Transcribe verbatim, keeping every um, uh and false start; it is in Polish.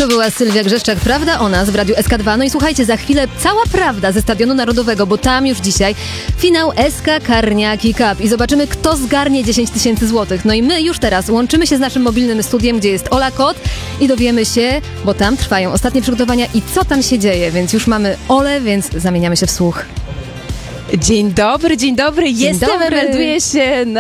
To była Sylwia Grzeszczak, Prawda o nas w Radiu S K dwa. No i słuchajcie, za chwilę cała prawda ze Stadionu Narodowego, bo tam już dzisiaj finał S K Karniaki Cup i zobaczymy, kto zgarnie dziesięć tysięcy złotych. No i my już teraz łączymy się z naszym mobilnym studiem, gdzie jest Ola Kot i dowiemy się, bo tam trwają ostatnie przygotowania i co tam się dzieje, więc już mamy Olę, więc zamieniamy się w słuch. Dzień dobry, dzień dobry, Dzień jestem, dobry. melduję się na